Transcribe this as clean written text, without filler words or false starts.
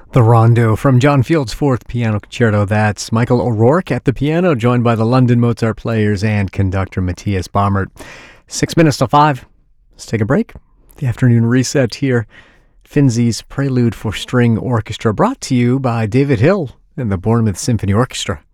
The Rondo from John Field's Fourth Piano Concerto. That's Michael O'Rourke at the piano, joined by the London Mozart Players and conductor Matthias Baumert. 6 minutes till 5. Let's take a break. The afternoon reset here. Finzi's Prelude for String Orchestra, brought to you by David Hill and the Bournemouth Symphony Orchestra.